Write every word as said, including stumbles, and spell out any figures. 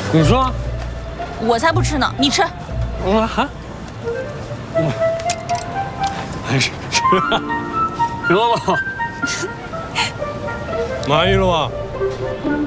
你说？ 我才不吃呢，你吃。 我还，我还是吃，得了，满意了吧？